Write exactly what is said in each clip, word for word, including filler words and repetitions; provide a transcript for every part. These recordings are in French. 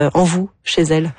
en vous, chez elle?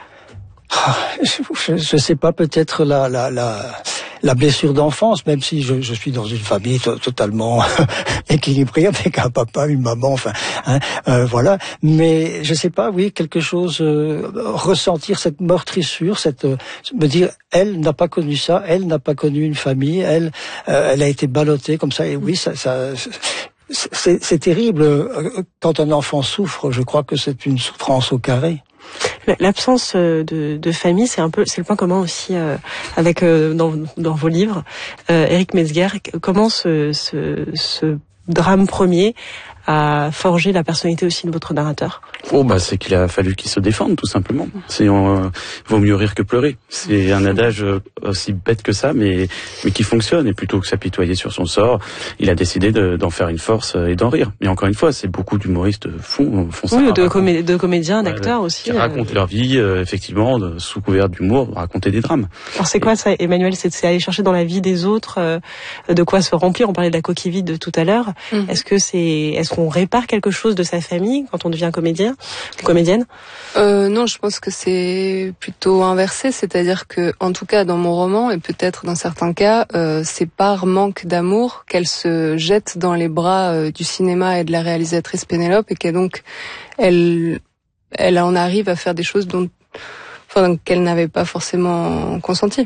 Je, je sais pas, peut-être la la la la blessure d'enfance, même si je, je suis dans une famille to- totalement équilibrée avec un papa, une maman, enfin, hein, euh, voilà. Mais je sais pas, oui, quelque chose, euh, ressentir cette meurtrissure, cette, euh, me dire, elle n'a pas connu ça, elle n'a pas connu une famille, elle, euh, elle a été ballottée comme ça. Et oui, ça, ça. C'est, c'est terrible. Quand un enfant souffre, je crois que c'est une souffrance au carré. L'absence de, de famille, c'est un peu, c'est le point commun aussi euh, avec euh, dans, dans vos livres. Euh, Éric Metzger, comment ce, ce, ce drame premier a forgé la personnalité aussi de votre narrateur? Oh bah c'est qu'il a fallu qu'il se défende tout simplement. C'est euh, vaut mieux rire que pleurer. C'est un adage aussi bête que ça, mais mais qui fonctionne. Et plutôt que s'apitoyer sur son sort, il a décidé de, d'en faire une force et d'en rire. Mais encore une fois, c'est beaucoup d'humoristes font font ça. Oui, de, comé- de comédiens, d'acteurs ouais, aussi. Qui racontent euh... leur vie, euh, effectivement, de, sous couvert d'humour, raconter des drames. Alors c'est quoi ça, Emmanuel? C'est, c'est aller chercher dans la vie des autres, euh, de quoi se remplir. On parlait de la coquille vide tout à l'heure. Mmh. Est-ce que c'est, est-ce qu'on répare quelque chose de sa famille quand on devient comédien, comédienne? Euh, non, je pense que c'est plutôt inversé, c'est-à-dire que, en tout cas, dans mon roman, et peut-être dans certains cas, euh, c'est par manque d'amour qu'elle se jette dans les bras euh, du cinéma et de la réalisatrice Pénélope, et qu'elle donc, elle, elle en arrive à faire des choses dont, enfin, qu'elle n'avait pas forcément consenti.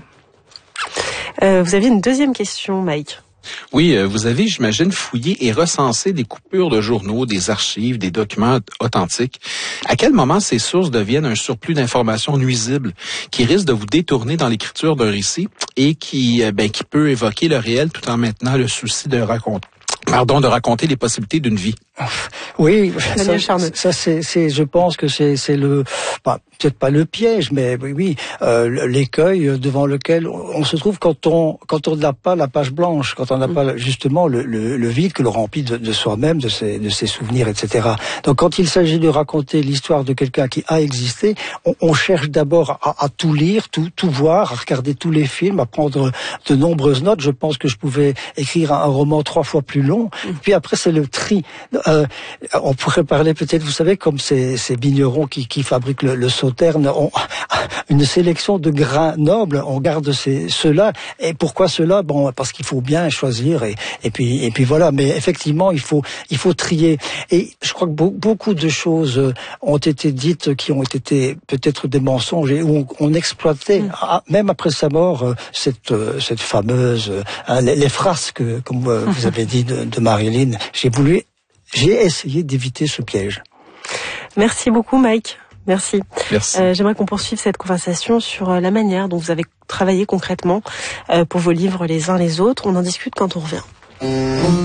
Euh, vous aviez une deuxième question, Mike. Oui, vous avez, j'imagine, fouillé et recensé des coupures de journaux, des archives, des documents authentiques. À quel moment ces sources deviennent un surplus d'informations nuisibles qui risque de vous détourner dans l'écriture d'un récit et qui, ben, qui peut évoquer le réel tout en maintenant le souci de raconter, pardon, de raconter les possibilités d'une vie? Oui, ça, ça c'est, c'est, je pense que c'est, c'est le, bah, peut-être pas le piège, mais oui, oui, euh, l'écueil devant lequel on se trouve quand on, quand on n'a pas la page blanche, quand on n'a mmh. pas justement le, le, le vide que l'on remplit de, de soi-même, de ses, de ses souvenirs, et cetera. Donc, quand il s'agit de raconter l'histoire de quelqu'un qui a existé, on, on cherche d'abord à, à tout lire, tout, tout voir, à regarder tous les films, à prendre de nombreuses notes. Je pense que je pouvais écrire un, un roman trois fois plus long. Mmh. Puis après, c'est le tri. Euh, on pourrait parler peut-être, vous savez, comme ces, ces vignerons qui, qui fabriquent le, le sauterne, on, une sélection de grains nobles, on garde ces, ceux-là. Et pourquoi ceux-là? Bon, parce qu'il faut bien choisir et, et puis et puis voilà. Mais effectivement, il faut il faut trier. Et je crois que beaucoup de choses ont été dites qui ont été peut-être des mensonges et où on, on exploitait, mmh. même après sa mort, cette cette fameuse hein, les, les frasques, comme vous avez dit de, de Marilyn. J'ai voulu J'ai essayé d'éviter ce piège. Merci beaucoup, Mike. Merci. Merci. Euh, j'aimerais qu'on poursuive cette conversation sur la manière dont vous avez travaillé concrètement euh, pour vos livres les uns les autres. On en discute quand on revient.